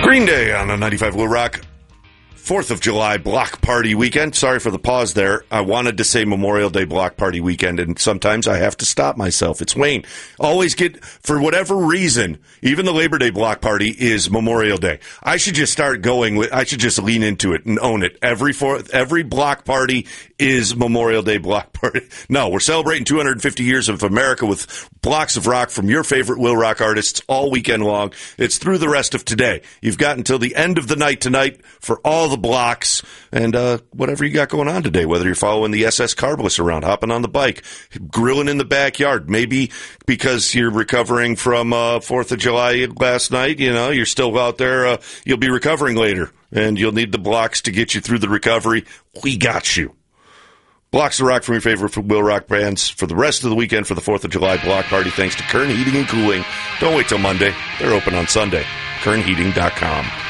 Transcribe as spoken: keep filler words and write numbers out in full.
Green Day on a ninety-five Will Rock. fourth of July block party weekend. Sorry for the pause there. I wanted to say Memorial Day block party weekend, and sometimes I have to stop myself. It's Wayne. Always get, for whatever reason, even the Labor Day block party is Memorial Day. I should just start going with, I should just lean into it and own it. Every fourth, every block party is Memorial Day block party. No, we're celebrating two hundred fifty years of America with blocks of rock from your favorite Will Rock artists all weekend long. It's through the rest of today. You've got until the end of the night tonight for all the blocks and uh, whatever you got going on today, whether you're following the S S Carbliss around, hopping on the bike, grilling in the backyard, maybe because you're recovering from uh, fourth of July last night, you know, you're still out there, uh, you'll be recovering later, and you'll need the blocks to get you through the recovery. We got you. Blocks of rock from your favorite Will Rock bands for the rest of the weekend for the fourth of July block party, thanks to Kern Heating and Cooling. Don't wait till Monday. They're open on Sunday. kern heating dot com.